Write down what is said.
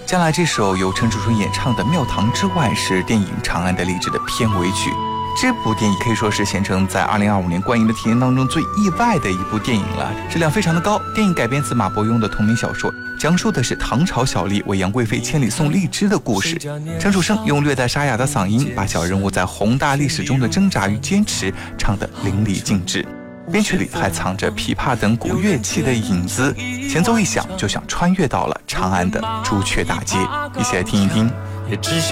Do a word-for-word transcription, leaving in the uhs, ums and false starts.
将来这首由陈楚生演唱的《庙堂之外》是电影《长安的丽质》的片尾曲。这部电影可以说是贤成在二零二五年观影的体验当中最意外的一部电影了，质量非常的高。电影改编自马伯庸的同名小说，讲述的是唐朝小丽为杨贵妃千里送荔枝的故事。陈楚生用略带沙哑的嗓音，把小人物在宏大历史中的挣扎与坚持唱得淋漓尽致。编曲里还藏着琵琶等古乐器的影子，前奏一响就像穿越到了长安的朱雀大街。一起来听一听。